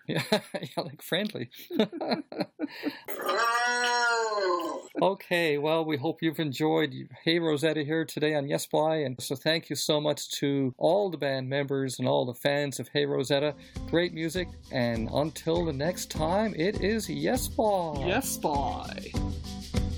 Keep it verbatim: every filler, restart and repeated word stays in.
Yeah, yeah, like friendly. Okay, well, we hope you've enjoyed Hey Rosetta here today on Yes Fly, and so thank you so much to all the band members and all the fans of Hey Rosetta. Great music, and until the next time, it is Yes Fly. Yes Fly.